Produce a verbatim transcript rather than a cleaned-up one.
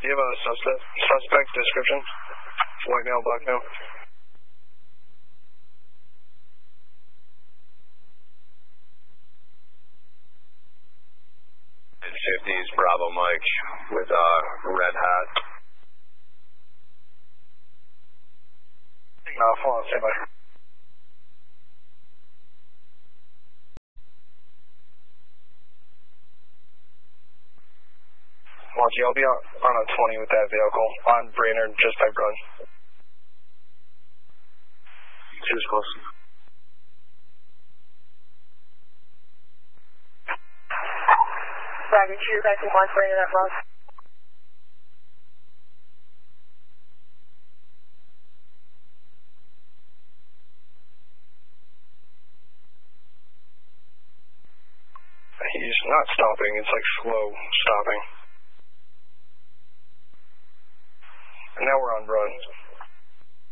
you have a suspect, suspect description? White male, black male? fifties Bravo Mike with a red hat. No, hold on, stand by. Monty, I'll be on, on a twenty with that vehicle on Brainerd, just by Brun. Choose close. Roger, two, back to one, Brainerd at Ross. He's not stopping, it's like slow stopping. And now we're on Brun.